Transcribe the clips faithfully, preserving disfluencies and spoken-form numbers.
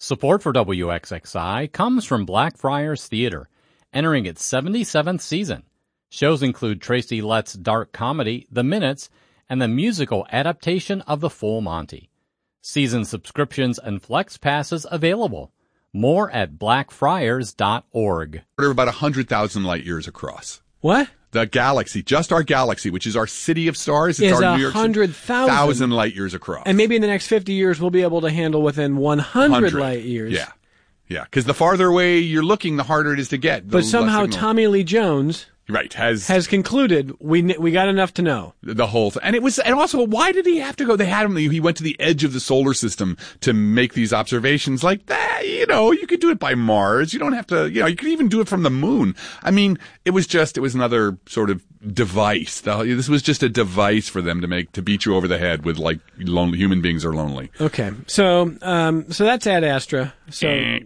Support for W X X I comes from Blackfriars Theater, entering its seventy-seventh season. Shows include Tracy Letts' dark comedy, The Minutes, and the musical adaptation of The Full Monty. Season subscriptions and flex passes available. More at blackfriars dot org. We're about one hundred thousand light years across. What? The galaxy, just our galaxy, which is our city of stars. It's is our New York one hundred thousand. Thousand light years across. And maybe in the next fifty years, we'll be able to handle within one hundred light years. Yeah. Yeah. Because the farther away you're looking, the harder it is to get. But somehow Tommy Lee Jones... Right, has has concluded we we got enough to know the whole thing, and it was, and also, why did he have to go? They had him. He went to the edge of the solar system to make these observations. Like that, you know, you could do it by Mars. You don't have to, you know, you could even do it from the moon. I mean, it was just, it was another sort of device. This was just a device for them to make to beat you over the head with, like, lonely human beings are lonely. Okay, so um, so that's Ad Astra. So.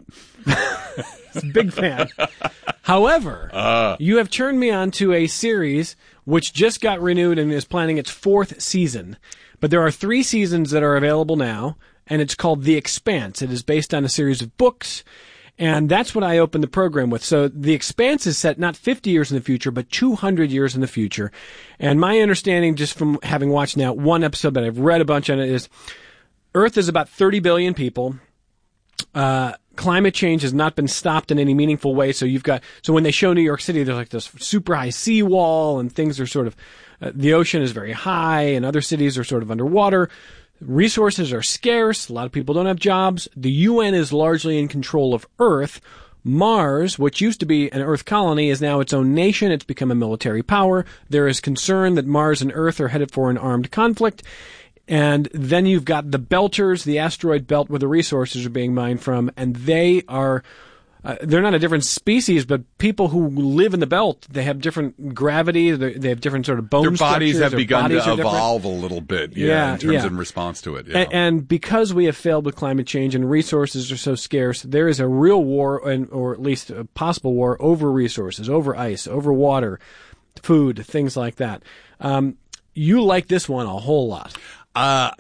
Big fan. However, uh, you have turned me on to a series which just got renewed and is planning its fourth season. But there are three seasons that are available now, and it's called The Expanse. It is based on a series of books, and that's what I opened the program with. So The Expanse is set not fifty years in the future, but two hundred years in the future. And my understanding, just from having watched now one episode, but I've read a bunch on it, is Earth is about thirty billion people. Uh, climate change has not been stopped in any meaningful way. So you've got, so when they show New York City, there's like this super high seawall and things are sort of, uh, the ocean is very high and other cities are sort of underwater. Resources are scarce. A lot of people don't have jobs. The U N is largely in control of Earth. Mars, which used to be an Earth colony, is now its own nation. It's become a military power. There is concern that Mars and Earth are headed for an armed conflict. And then you've got the Belters, the asteroid belt where the resources are being mined from, and they are, uh, they're not a different species, but people who live in the belt, they have different gravity, they have different sort of bone structures. Their bodies have Their begun bodies to evolve a little bit, yeah, yeah in terms yeah. of response to it. Yeah. And, and because we have failed with climate change and resources are so scarce, there is a real war, and, or at least a possible war, over resources, over ice, over water, food, things like that. Um, you like this one a whole lot. Uh,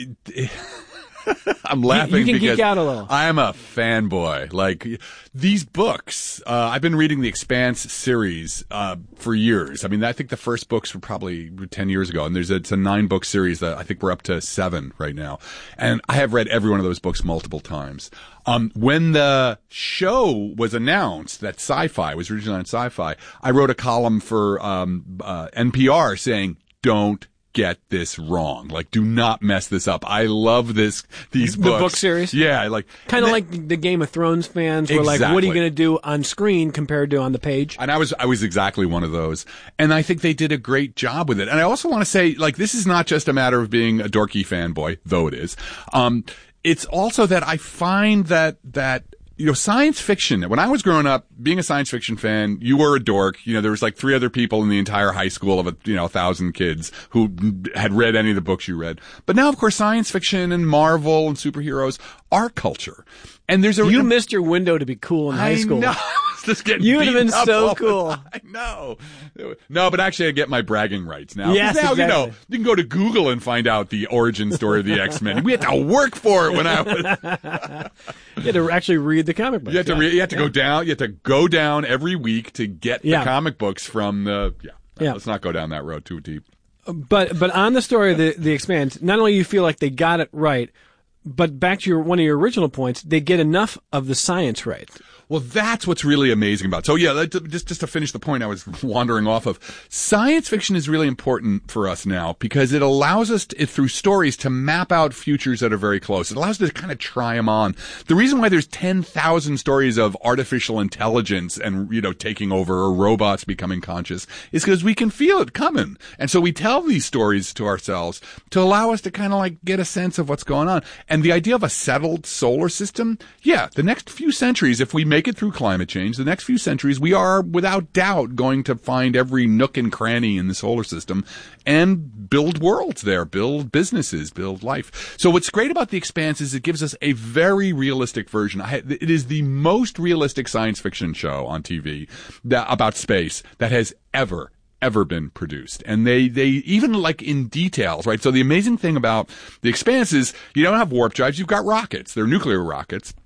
I'm laughing you, you can because geek out a little. I am a fanboy. Like, these books, uh, I've been reading the Expanse series, uh, for years. I mean, I think the first books were probably ten years ago, and there's a, it's a nine book series that I think we're up to seven right now. And I have read every one of those books multiple times. Um, when the show was announced that Sci-Fi was originally on Sci-Fi, I wrote a column for, um, uh, N P R saying, don't get this wrong. Like, do not mess this up. I love this, these the books. book series? Yeah, like. Kind of like the Game of Thrones fans were exactly. like, what are you going to do on screen compared to on the page? And I was, I was exactly one of those. And I think they did a great job with it. And I also want to say, like, this is not just a matter of being a dorky fanboy, though it is. Um, it's also that I find that, that, you know, science fiction, when I was growing up, being a science fiction fan, you were a dork. You know, there was like three other people in the entire high school of, a, you know, a thousand kids who had read any of the books you read. But now, of course, science fiction and Marvel and superheroes are culture. And there's a... You missed your window to be cool in high school. I know. Just getting you would have been so cool. I know. No, but actually I get my bragging rights now. Yes, now, exactly. You know, you can go to Google and find out the origin story of the X-Men. We had to work for it when I was... You had to actually read the comic books. You had to, yeah. re- you had to yeah. go down, you had to go down every week to get yeah. the comic books from the... Yeah. yeah. Let's not go down that road too deep. But but on the story of the, the Expanse, not only you feel like they got it right, but back to your one of your original points, they get enough of the science right. Well, that's what's really amazing about it. So, yeah, just, just to finish the point I was wandering off of, science fiction is really important for us now because it allows us, to, through stories, to map out futures that are very close. It allows us to kind of try them on. The reason why there's ten thousand stories of artificial intelligence and, you know, taking over or robots becoming conscious is because we can feel it coming. And so we tell these stories to ourselves to allow us to kind of like get a sense of what's going on. And the idea of a settled solar system, yeah, the next few centuries, if we make it through climate change, the next few centuries, we are without doubt going to find every nook and cranny in the solar system and build worlds there, build businesses, build life. So what's great about The Expanse is it gives us a very realistic version. I, it is the most realistic science fiction show on T V that, about space that has ever ever been produced. And they, they even like in details, right? So the amazing thing about The Expanse is you don't have warp drives, you've got rockets. They're nuclear rockets.